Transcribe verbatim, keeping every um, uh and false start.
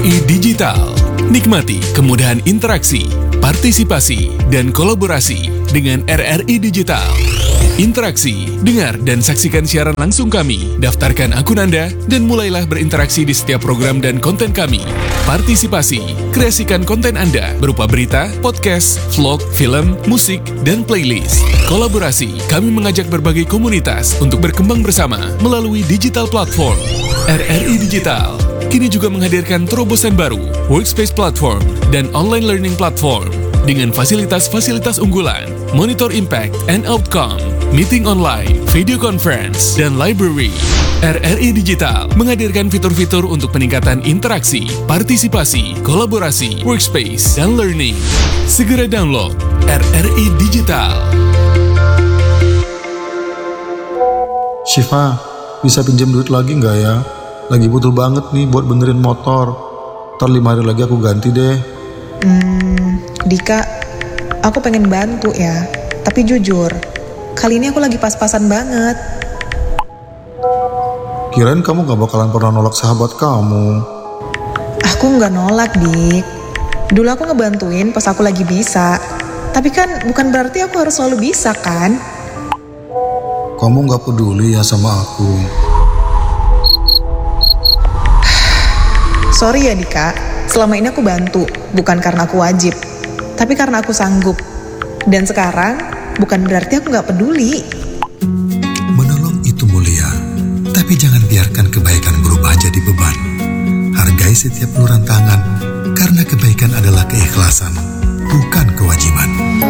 I Digital. Nikmati kemudahan interaksi, partisipasi, dan kolaborasi dengan R R I Digital. Interaksi, dengar dan saksikan siaran langsung kami, daftarkan akun Anda, dan mulailah berinteraksi di setiap program dan konten kami. Partisipasi, kreasikan konten Anda berupa berita, podcast, vlog, film, musik, dan playlist. Kolaborasi, kami mengajak berbagai komunitas untuk berkembang bersama melalui digital platform. R R I Digital kini juga menghadirkan terobosan baru, workspace platform, dan online learning platform dengan fasilitas-fasilitas unggulan, monitor impact and outcome, meeting online, video conference, dan library. R R I Digital menghadirkan fitur-fitur untuk peningkatan interaksi, partisipasi, kolaborasi, workspace, dan learning. Segera download R R I Digital. Syifa, bisa pinjam duit lagi nggak ya? Lagi butuh banget nih buat benerin motor. Ntar lima hari lagi aku ganti deh. Hmm, Dika, aku pengen bantu ya. Tapi jujur, kali ini aku lagi pas-pasan banget. Kirain kamu gak bakalan pernah nolak sahabat kamu. Aku gak nolak, Dik. Dulu aku ngebantuin pas aku lagi bisa. Tapi kan bukan berarti aku harus selalu bisa, kan? Kamu gak peduli ya sama aku. Sorry ya Dika, selama ini aku bantu, bukan karena aku wajib, tapi karena aku sanggup. Dan sekarang, bukan berarti aku gak peduli. Menolong itu mulia, tapi jangan biarkan kebaikan berubah jadi beban. Hargai setiap uluran tangan, karena kebaikan adalah keikhlasan, bukan kewajiban.